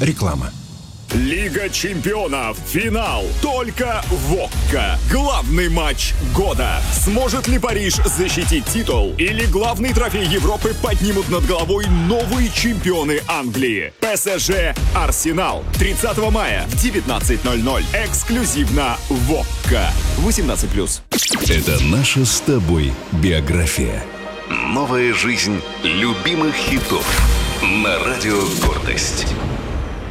Реклама. Лига чемпионов. Финал. Только в ОККО. Главный матч года. Сможет ли Париж защитить титул? Или главный трофей Европы поднимут над головой новые чемпионы Англии? ПСЖ Арсенал. 30 мая в 19:00. Эксклюзивно в ОККО. 18+. Это наша с тобой биография. Новая жизнь любимых хитов на радио «Гордость».